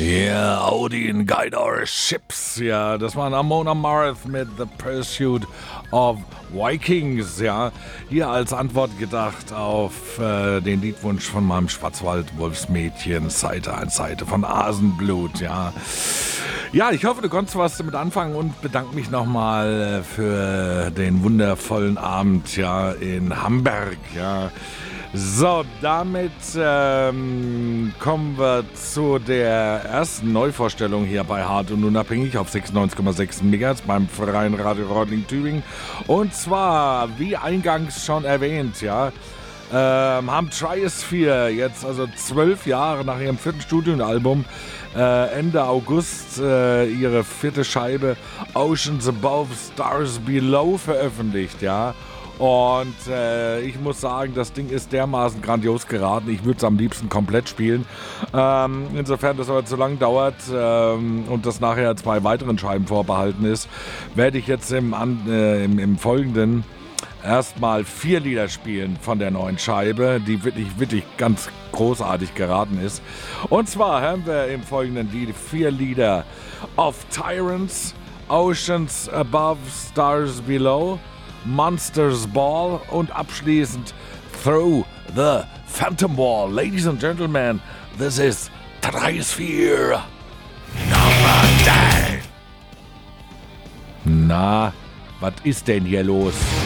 Yeah, Odin Guide Our Ships. Ja, das war Amon Amarth mit The Pursuit of Vikings. Ja, hier als Antwort gedacht auf den Liedwunsch von meinem Schwarzwald-Wolfsmädchen, Seite an Seite von Asenblut. Ja, ich hoffe, du konntest was damit anfangen und bedanke mich nochmal für den wundervollen Abend in Hamburg. Ja. So, damit kommen wir zu der ersten Neuvorstellung hier bei Hart und Unabhängig auf 96,6 MHz beim Freien Radio Rodling Tübingen. Und zwar, wie eingangs schon erwähnt, haben Triosphere jetzt, also 12 Jahre nach ihrem 4. Studioalbum, Ende August ihre 4. Scheibe Oceans Above, Stars Below veröffentlicht, Und ich muss sagen, das Ding ist dermaßen grandios geraten. Ich würde es am liebsten komplett spielen. Insofern das aber zu lang dauert und das nachher 2 weiteren Scheiben vorbehalten ist, werde ich jetzt im Folgenden erstmal 4 Lieder spielen von der neuen Scheibe, die wirklich ganz großartig geraten ist. Und zwar hören wir im Folgenden die 4 Lieder of Tyrants, Oceans Above, Stars Below, Monsters Ball und abschließend Through the Phantom Wall. Ladies and Gentlemen, this is Triosphere Number 10. Na, was ist denn hier los?